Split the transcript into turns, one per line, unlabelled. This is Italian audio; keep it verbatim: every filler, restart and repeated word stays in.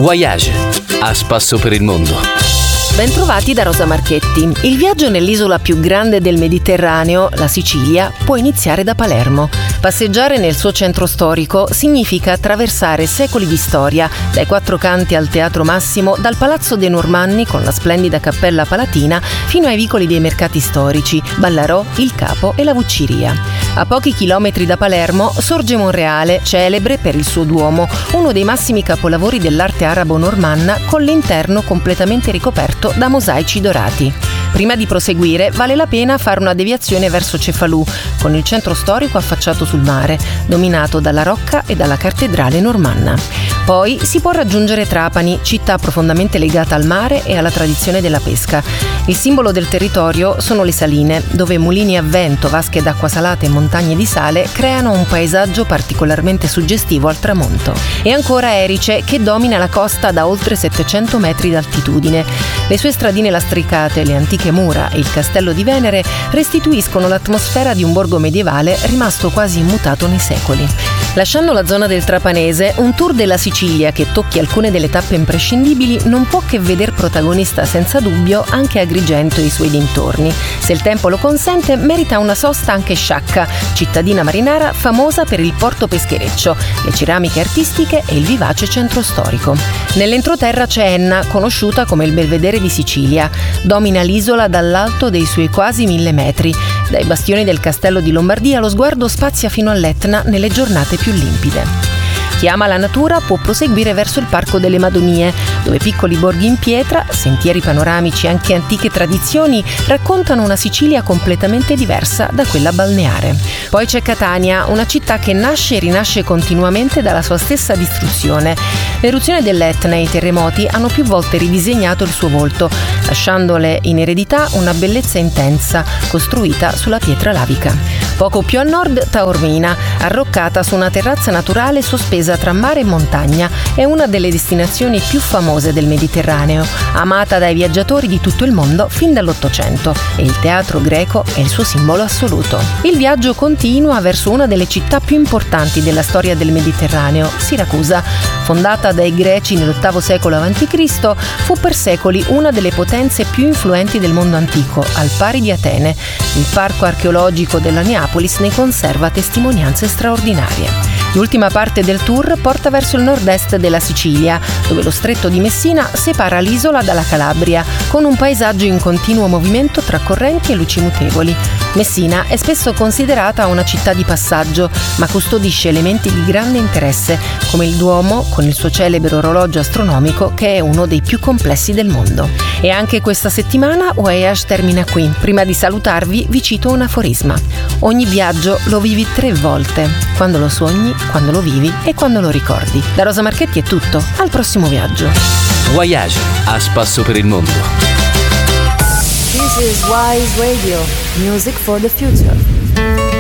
Voyage, a spasso per il mondo.
Bentrovati da Rosa Marchetti. Il viaggio nell'isola più grande del Mediterraneo, la Sicilia, può iniziare da Palermo. Passeggiare nel suo centro storico significa attraversare secoli di storia, dai Quattro Canti al Teatro Massimo, dal Palazzo dei Normanni con la splendida Cappella Palatina fino ai vicoli dei mercati storici, Ballarò, il Capo e la Vucciria. A pochi chilometri da Palermo sorge Monreale, celebre per il suo Duomo, uno dei massimi capolavori dell'arte arabo-normanna, con l'interno completamente ricoperto da mosaici dorati. Prima di proseguire vale la pena fare una deviazione verso Cefalù, con il centro storico affacciato sul mare, dominato dalla rocca e dalla cattedrale normanna. Poi si può raggiungere Trapani, città profondamente legata al mare e alla tradizione della pesca. Il simbolo del territorio sono le saline, dove mulini a vento, vasche d'acqua salata e montagne di sale creano un paesaggio particolarmente suggestivo al tramonto. E ancora Erice, che domina la costa da oltre settecento metri d'altitudine. Le sue stradine lastricate, le antiche mura e il castello di Venere restituiscono l'atmosfera di un borgo medievale rimasto quasi immutato nei secoli. Lasciando la zona del Trapanese, un tour della Sicilia che tocchi alcune delle tappe imprescindibili non può che veder protagonista senza dubbio anche Agrigento e i suoi dintorni. Se il tempo lo consente, merita una sosta anche Sciacca, cittadina marinara famosa per il porto peschereccio, le ceramiche artistiche e il vivace centro storico. Nell'entroterra c'è Enna, conosciuta come il Belvedere di Sicilia. Domina l'isola dall'alto dei suoi quasi mille metri. Dai bastioni del castello di Lombardia lo sguardo spazia fino all'Etna nelle giornate più limpide. Chi ama la natura può proseguire verso il Parco delle Madonie, dove piccoli borghi in pietra, sentieri panoramici e anche antiche tradizioni raccontano una Sicilia completamente diversa da quella balneare. Poi c'è Catania, una città che nasce e rinasce continuamente dalla sua stessa distruzione. L'eruzione dell'Etna e i terremoti hanno più volte ridisegnato il suo volto, lasciandole in eredità una bellezza intensa, costruita sulla pietra lavica. Poco più a nord Taormina, arroccata su una terrazza naturale sospesa tra mare e montagna, è una delle destinazioni più famose del Mediterraneo, amata dai viaggiatori di tutto il mondo fin dall'Ottocento, e il teatro greco è il suo simbolo assoluto. Il viaggio continua verso una delle città più importanti della storia del Mediterraneo, Siracusa. Fondata dai Greci nell'ottavo secolo avanti Cristo, fu per secoli una delle potenze più influenti del mondo antico, al pari di Atene. Il parco archeologico della Neapolis ne conserva testimonianze straordinarie. L'ultima parte del tour porta verso il nord-est della Sicilia, dove lo stretto di Messina separa l'isola dalla Calabria, con un paesaggio in continuo movimento tra correnti e luci mutevoli. Messina è spesso considerata una città di passaggio, ma custodisce elementi di grande interesse, come il Duomo con il suo celebre orologio astronomico, che è uno dei più complessi del mondo. E anche questa settimana Voyage termina qui. Prima di salutarvi vi cito un aforisma: ogni viaggio lo vivi tre volte, quando lo sogni, quando lo vivi e quando lo ricordi. Da Rosa Marchetti è tutto, al prossimo viaggio.
Voyage, a spasso per il mondo.
This is Wise Radio, music for the future.